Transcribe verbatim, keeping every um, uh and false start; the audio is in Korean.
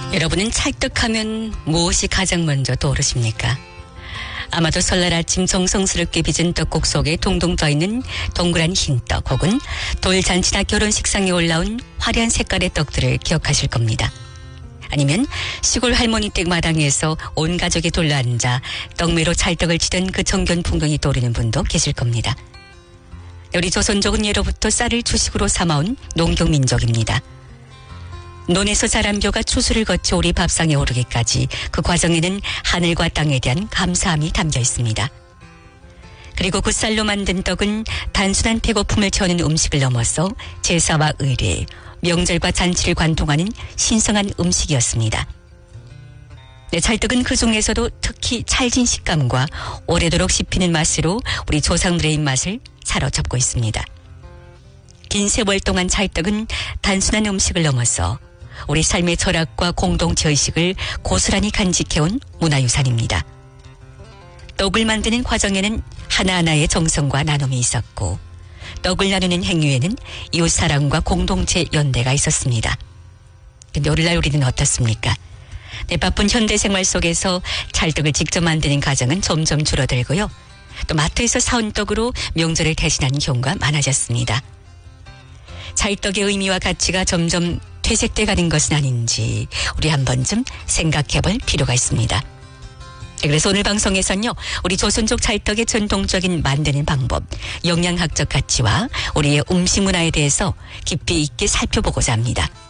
여러분은 찰떡하면 무엇이 가장 먼저 떠오르십니까? 아마도 설날 아침 정성스럽게 빚은 떡국 속에 동동 떠있는 동그란 흰떡 혹은 돌잔치나 결혼식상에 올라온 화려한 색깔의 떡들을 기억하실 겁니다. 아니면 시골 할머니 댁 마당에서 온 가족이 둘러앉아 떡매로 찰떡을 치던 그 정겨운 풍경이 떠오르는 분도 계실 겁니다. 우리 조선족은 예로부터 쌀을 주식으로 삼아온 농경민족입니다. 논에서 자란 벼가 추수를 거쳐 우리 밥상에 오르기까지 그 과정에는 하늘과 땅에 대한 감사함이 담겨 있습니다. 그리고 그 쌀로 만든 떡은 단순한 배고픔을 채우는 음식을 넘어서 제사와 의례, 명절과 잔치를 관통하는 신성한 음식이었습니다. 네, 찰떡은 그 중에서도 특히 찰진 식감과 오래도록 씹히는 맛으로 우리 조상들의 입맛을 사로잡고 있습니다. 긴 세월 동안 찰떡은 단순한 음식을 넘어서 우리 삶의 철학과 공동체 의식을 고스란히 간직해온 문화유산입니다. 떡을 만드는 과정에는 하나하나의 정성과 나눔이 있었고 떡을 나누는 행위에는 이웃사랑과 공동체 연대가 있었습니다. 근데 오늘날 우리는 어떻습니까? 네, 바쁜 현대생활 속에서 찰떡을 직접 만드는 가정은 점점 줄어들고요. 또 마트에서 사온 떡으로 명절을 대신하는 경우가 많아졌습니다. 찰떡의 의미와 가치가 점점 퇴색돼 가는 것은 아닌지 우리 한 번쯤 생각해 볼 필요가 있습니다. 그래서 오늘 방송에서는요, 우리 조선족 찰떡의 전통적인 만드는 방법, 영양학적 가치와 우리의 음식 문화에 대해서 깊이 있게 살펴보고자 합니다.